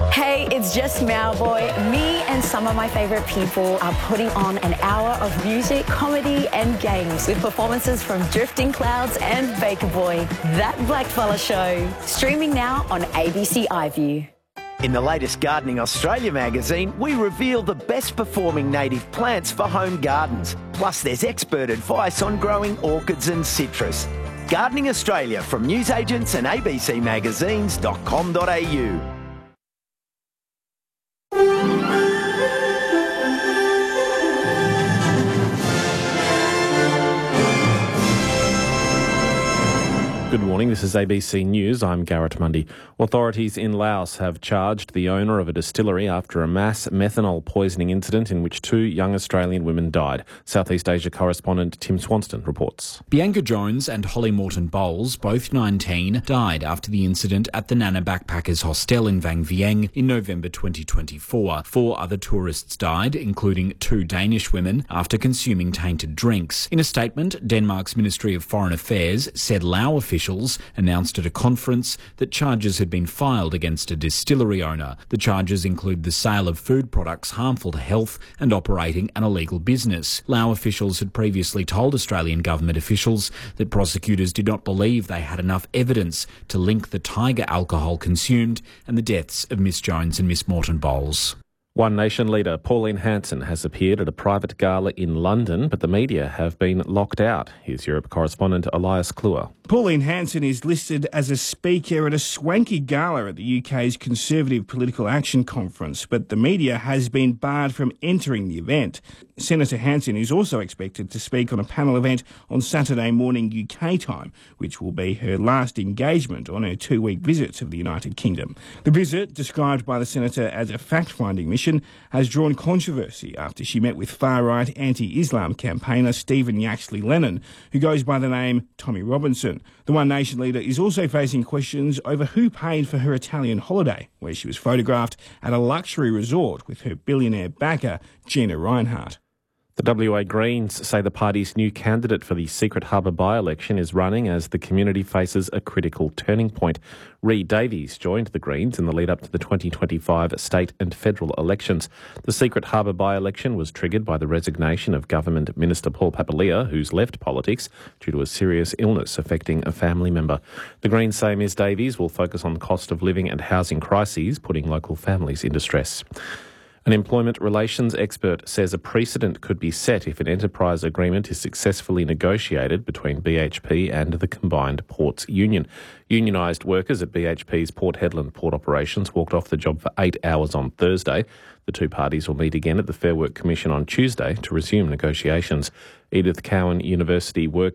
Hey, it's just Mauboy. Me and some of my favourite people are putting on an hour of music, comedy and games with performances from Drifting Clouds and Baker Boy. That Blackfella Show. Streaming now on ABC iView. In the latest Gardening Australia magazine, we reveal the best performing native plants for home gardens. Plus, there's expert advice on growing orchids and citrus. Gardening Australia from newsagents and abcmagazines.com.au. Good morning, this is ABC News. I'm Garrett Mundy. Authorities in Laos have charged the owner of a distillery after a mass methanol poisoning incident in which 2 young Australian women died. Southeast Asia correspondent Tim Swanston reports. Bianca Jones and Holly Morton Bowles, both 19, died after the incident at the Nana Backpackers Hostel in Vang Vieng in November 2024. 4 other tourists died, including 2 Danish women, after consuming tainted drinks. In a statement, Denmark's Ministry of Foreign Affairs said Lao officials announced at a conference that charges had been filed against a distillery owner. The charges include the sale of food products harmful to health and operating an illegal business. Lao officials had previously told Australian government officials that prosecutors did not believe they had enough evidence to link the Tiger alcohol consumed and the deaths of Miss Jones and Miss Morton Bowles. One Nation leader, Pauline Hanson, has appeared at a private gala in London, but the media have been locked out. Here's Europe correspondent Elias Kluwer. Pauline Hanson is listed as a speaker at a swanky gala at the UK's Conservative Political Action Conference, but the media has been barred from entering the event. Senator Hanson is also expected to speak on a panel event on Saturday morning UK time, which will be her last engagement on her 2-week visit to the United Kingdom. The visit, described by the senator as a fact-finding mission, has drawn controversy after she met with far-right anti-Islam campaigner Stephen Yaxley Lennon, who goes by the name Tommy Robinson. The One Nation leader is also facing questions over who paid for her Italian holiday, where she was photographed at a luxury resort with her billionaire backer, Gina Rinehart. The WA Greens say the party's new candidate for the Secret Harbour by-election is running as the community faces a critical turning point. Reid Davies joined the Greens in the lead-up to the 2025 state and federal elections. The Secret Harbour by-election was triggered by the resignation of Government Minister Paul Papalia, who's left politics due to a serious illness affecting a family member. The Greens say Ms Davies will focus on cost of living and housing crises, putting local families in distress. An employment relations expert says a precedent could be set if an enterprise agreement is successfully negotiated between BHP and the Combined Ports Union. Unionised workers at BHP's Port Hedland port operations walked off the job for 8 hours on Thursday. The 2 parties will meet again at the Fair Work Commission on Tuesday to resume negotiations. Edith Cowan University Work